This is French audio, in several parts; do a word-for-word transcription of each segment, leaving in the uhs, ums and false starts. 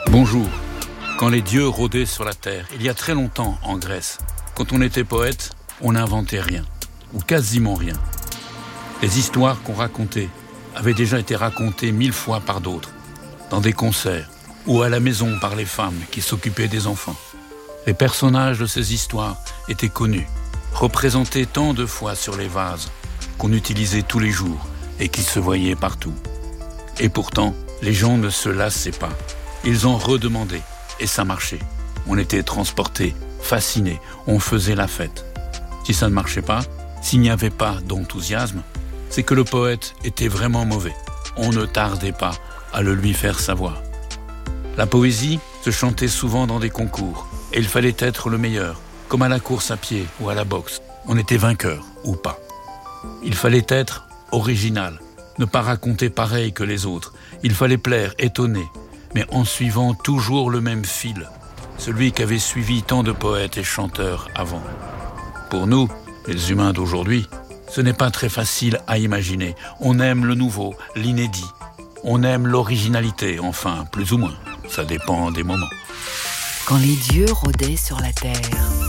Bonjour. Quand les dieux rôdaient sur la terre, il y a très longtemps en Grèce, quand on était poète, on n'inventait rien, ou quasiment rien. Les histoires qu'on racontait avaient déjà été racontées mille fois par d'autres, dans des concerts, ou à la maison par les femmes qui s'occupaient des enfants. Les personnages de ces histoires étaient connus, représentés tant de fois sur les vases, qu'on utilisait tous les jours et qui se voyaient partout. Et pourtant, les gens ne se lassaient pas. Ils en redemandaient, et ça marchait. On était transportés, fascinés, on faisait la fête. Si ça ne marchait pas, s'il n'y avait pas d'enthousiasme, c'est que le poète était vraiment mauvais. On ne tardait pas à le lui faire savoir. La poésie se chantait souvent dans des concours, et il fallait être le meilleur, comme à la course à pied ou à la boxe. On était vainqueur ou pas. Il fallait être original, ne pas raconter pareil que les autres. Il fallait plaire, étonner, mais en suivant toujours le même fil, celui qu'avaient suivi tant de poètes et chanteurs avant. Pour nous, les humains d'aujourd'hui, ce n'est pas très facile à imaginer. On aime le nouveau, l'inédit. On aime l'originalité, enfin, plus ou moins. Ça dépend des moments. Quand les dieux rôdaient sur la terre.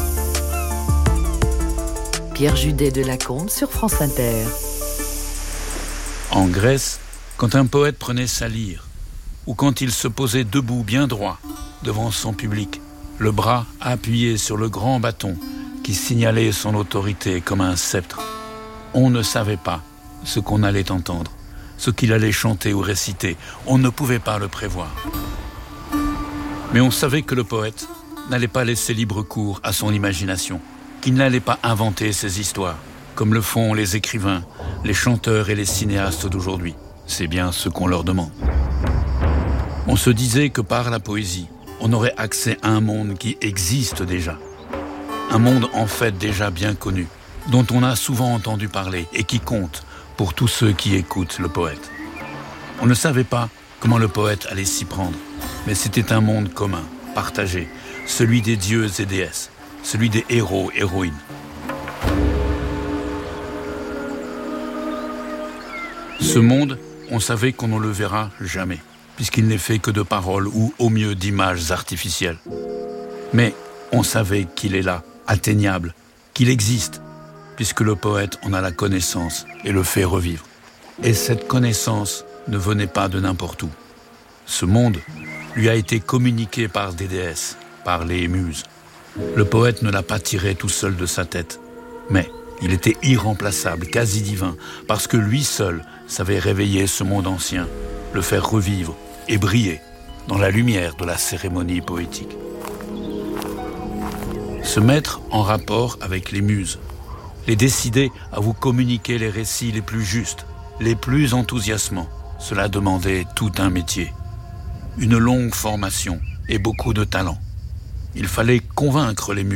Pierre Judet de Lacombe sur France Inter. En Grèce, quand un poète prenait sa lyre, ou quand il se posait debout bien droit devant son public, le bras appuyé sur le grand bâton qui signalait son autorité comme un sceptre, on ne savait pas ce qu'on allait entendre, ce qu'il allait chanter ou réciter. On ne pouvait pas le prévoir. Mais on savait que le poète n'allait pas laisser libre cours à son imagination, qu'il n'allait pas inventer ses histoires, comme le font les écrivains, les chanteurs et les cinéastes d'aujourd'hui. C'est bien ce qu'on leur demande. On se disait que par la poésie, on aurait accès à un monde qui existe déjà. Un monde en fait déjà bien connu, dont on a souvent entendu parler et qui compte pour tous ceux qui écoutent le poète. On ne savait pas comment le poète allait s'y prendre, mais c'était un monde commun, partagé, celui des dieux et déesses, celui des héros, héroïnes. Ce monde, on savait qu'on ne le verra jamais, puisqu'il n'est fait que de paroles ou au mieux d'images artificielles. Mais on savait qu'il est là, atteignable, qu'il existe, puisque le poète en a la connaissance et le fait revivre. Et cette connaissance ne venait pas de n'importe où. Ce monde lui a été communiqué par des déesses, par les muses. Le poète ne l'a pas tiré tout seul de sa tête, mais il était irremplaçable, quasi divin, parce que lui seul savait réveiller ce monde ancien, le faire revivre et briller dans la lumière de la cérémonie poétique. Se mettre en rapport avec les muses, les décider à vous communiquer les récits les plus justes, les plus enthousiasmants, cela demandait tout un métier, une longue formation et beaucoup de talent. Il fallait convaincre les muses.